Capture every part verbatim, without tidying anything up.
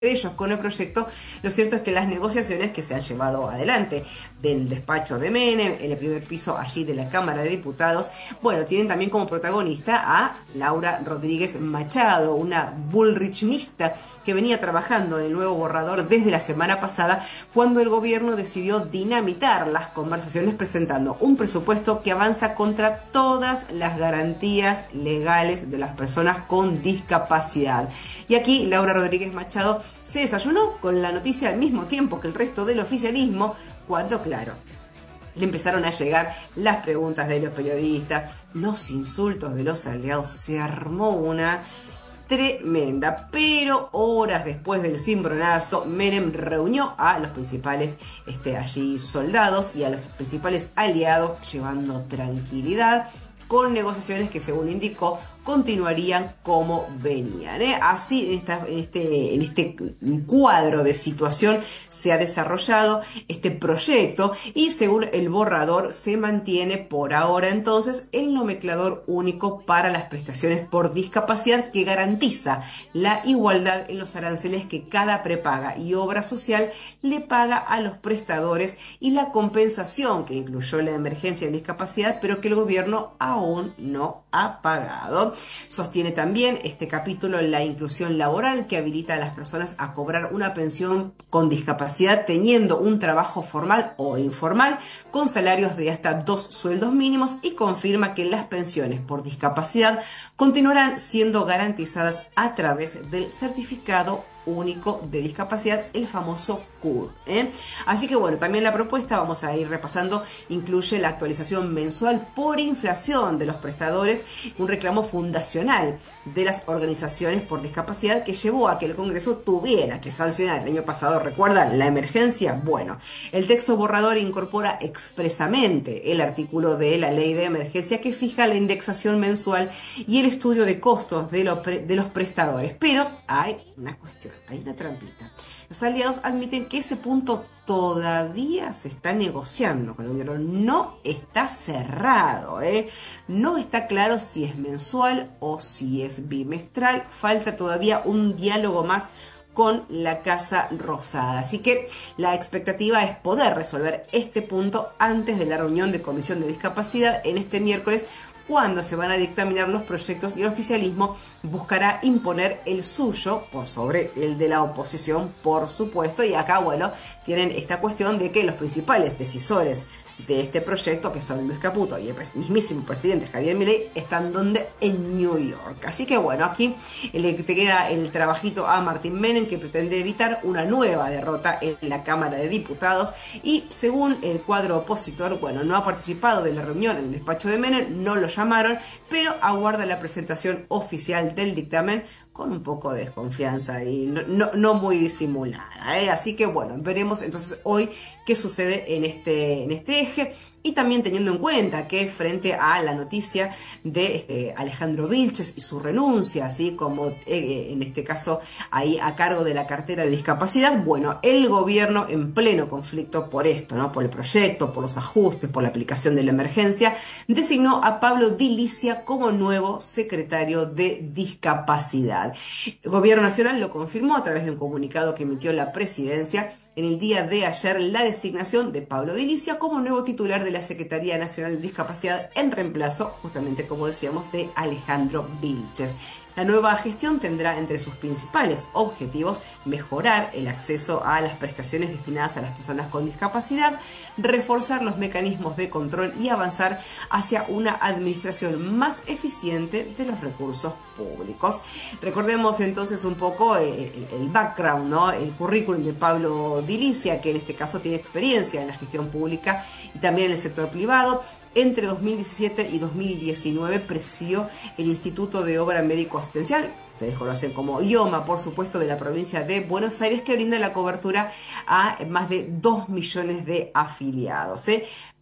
ellos con el proyecto. Lo cierto es que las negociaciones que se han llevado adelante del despacho de Menem, en el primer piso allí de la Cámara de Diputados, bueno, tienen también como protagonista a Laura Rodríguez Machado, una bullrichnista que venía trabajando en el nuevo borrador desde la semana pasada, cuando el gobierno decidió dinamitar las conversaciones presentando un presupuesto que avanza contra todas las garantías legales de las personas con discapacidad. Y aquí Laura Rodríguez Machado se desayunó con la noticia al mismo tiempo que el resto del oficialismo, cuando, claro, le empezaron a llegar las preguntas de los periodistas, los insultos de los aliados. Se armó una tremenda, pero horas después del cimbronazo, Menem reunió a los principales este, allí soldados y a los principales aliados, llevando tranquilidad, con negociaciones que, según indicó, continuarían como venían, ¿eh? Así, en, esta, en, este, en este cuadro de situación se ha desarrollado este proyecto y, según el borrador, se mantiene por ahora entonces el nomenclador único para las prestaciones por discapacidad, que garantiza la igualdad en los aranceles que cada prepaga y obra social le paga a los prestadores, y la compensación que incluyó la emergencia de discapacidad, pero que el gobierno aún no ha pagado. Sostiene también este capítulo la inclusión laboral, que habilita a las personas a cobrar una pensión con discapacidad teniendo un trabajo formal o informal con salarios de hasta dos sueldos mínimos, y confirma que las pensiones por discapacidad continuarán siendo garantizadas a través del certificado único de discapacidad, el famoso C U D, ¿eh? Así que bueno, también la propuesta, vamos a ir repasando, incluye la actualización mensual por inflación de los prestadores, un reclamo fundacional de las organizaciones por discapacidad que llevó a que el Congreso tuviera que sancionar el año pasado, ¿recuerdan?, la emergencia. Bueno, el texto borrador incorpora expresamente el artículo de la ley de emergencia que fija la indexación mensual y el estudio de costos de, lo pre- de los prestadores, pero hay una cuestión, hay una trampita. Los aliados admiten que ese punto todavía se está negociando con el gobierno, no está cerrado, ¿eh? No está claro si es mensual o si es bimestral, falta todavía un diálogo más con la Casa Rosada. Así que la expectativa es poder resolver este punto antes de la reunión de Comisión de Discapacidad en este miércoles, cuando se van a dictaminar los proyectos y el oficialismo buscará imponer el suyo por sobre el de la oposición, por supuesto. Y acá, bueno, tienen esta cuestión de que los principales decisores de este proyecto, que son Luis Caputo y el mismísimo presidente Javier Milei, están donde en New York. Así que bueno, aquí le te queda el trabajito a Martín Menem, que pretende evitar una nueva derrota en la Cámara de Diputados, y según el cuadro opositor, bueno, no ha participado de la reunión en el despacho de Menem, no lo llamaron, pero aguarda la presentación oficial del dictamen con un poco de desconfianza y no, no, no muy disimulada, ¿eh? Así que bueno, veremos entonces hoy qué sucede en este, en este eje, y también teniendo en cuenta que frente a la noticia de este Alejandro Vilches y su renuncia, así como eh, en este caso ahí a cargo de la cartera de discapacidad, bueno, el gobierno, en pleno conflicto por esto, ¿no?, por el proyecto, por los ajustes, por la aplicación de la emergencia, designó a Pablo Di Licia como nuevo secretario de discapacidad. El gobierno nacional lo confirmó a través de un comunicado que emitió la presidencia en el día de ayer, la designación de Pablo Di Licia como nuevo titular de la Secretaría Nacional de Discapacidad, en reemplazo, justamente como decíamos, de Alejandro Vilches. La nueva gestión tendrá entre sus principales objetivos mejorar el acceso a las prestaciones destinadas a las personas con discapacidad, reforzar los mecanismos de control y avanzar hacia una administración más eficiente de los recursos públicos. Recordemos entonces un poco el, el background, ¿no?, el currículum de Pablo Di Licia, que en este caso tiene experiencia en la gestión pública y también en el sector privado. Entre dos mil diecisiete y dos mil diecinueve presidió el Instituto de Obra Médico Asistencial, ustedes conocen como IOMA, por supuesto, de la provincia de Buenos Aires, que brinda la cobertura a más de dos millones de afiliados, ¿eh?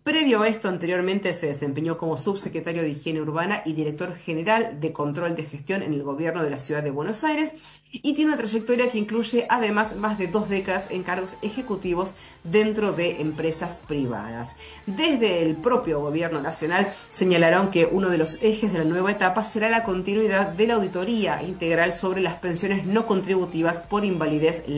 Previo a esto, anteriormente se desempeñó como subsecretario de Higiene Urbana y director general de Control de Gestión en el gobierno de la ciudad de Buenos Aires y tiene una trayectoria que incluye además más de dos décadas en cargos ejecutivos dentro de empresas privadas. Desde el propio gobierno nacional señalaron que uno de los ejes de la nueva etapa será la continuidad de la auditoría integral sobre las pensiones no contributivas por invalidez